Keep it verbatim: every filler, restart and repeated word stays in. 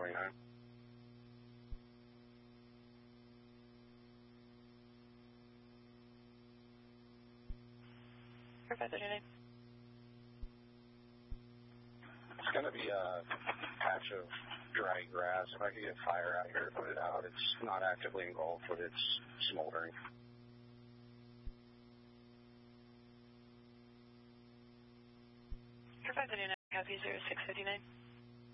twenty-nine. five thirty-nine. It's going to be a patch of dry grass. If I could get fire out here to put it out, it's not actively engulfed, but it's smoldering. five thirty-nine, copy zero six fifty-nine.